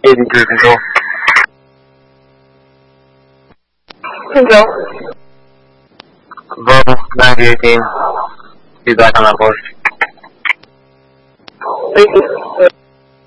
80 cruise control. Control. Volvo 9018. Be back on that course. Thank you.